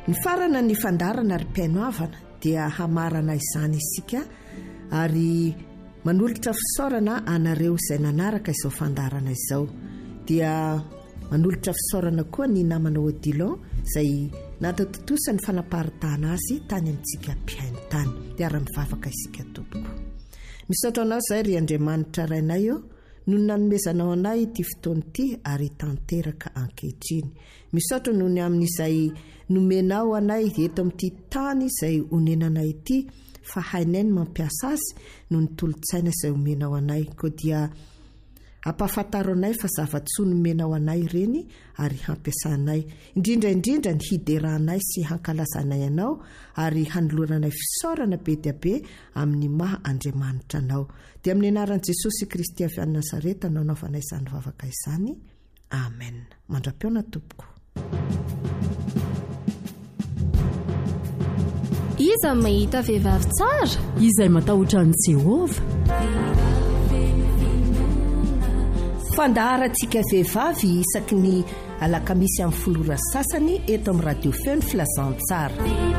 Ny farana ny fandarana ary mpiainoavana dia hamarana izany isika ary manolotra fisaorana anareo izay nanaraka izao fandarana izao. Dia manolotra fisaorana koa ny namana Odilon izay natatotosa ny fanaparitana azy tany amintsika mpiaino tany. Dia ara-mivavaka isika tompoko. Misaotra anao izay ry Andriamanitra rainay eo no nanomezanao anay ity fotoana ity ary tanteraka ankehitriny. Misaotra noho ny amin'izay nomenao anay eto amin'ity tany izay onenanay ity fa hainay ny mampiasa azy noho ny tolotsaina izay omenao anay. Koa dia ampahafantaro anay fa zava-tsoa nomenao anay ireny ary hampiasanay. Indrindra ny hiderahanay sy hankalazanay anao ary hanoloranay fisaorana be dia be amin'ny maha Andriamanitra anao. Dia amin'ny anaran'i Jesosy Kristy avy any Nazareta no anaovanay izany vavaka izany. Amen. Mandra-piona tompoko. Iza mahita vehivavy tsara? Izay matahotra an'i Jehovah. Fandaharantsika vehivavy isaky ny alakamisy amin'ny folora sasany eto amin'ny radio feno filazantsara.